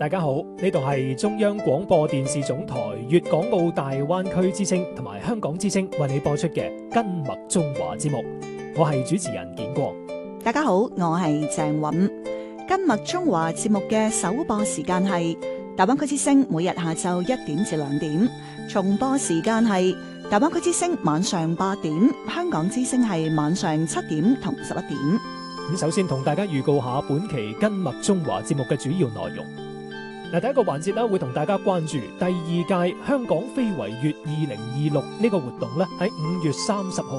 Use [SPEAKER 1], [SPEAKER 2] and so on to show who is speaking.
[SPEAKER 1] 大家好，呢度係中央廣播電視總台粵港澳大灣區之聲同埋香港之聲為你播出嘅跟麥中華節目，我係主持人建光。
[SPEAKER 2] 大家好，我係鄭韻。跟麥中華節目嘅首播時間係大灣區之聲每日下晝1點至2點，重播時間係大灣區之聲晚上8點，香港之聲係晚上7點同11點。
[SPEAKER 1] 咁首先同大家預告下本期跟麥中華節目嘅主要內容。第一個環節會同大家關注第2屆香港非遺月2026呢個活動喺5月30號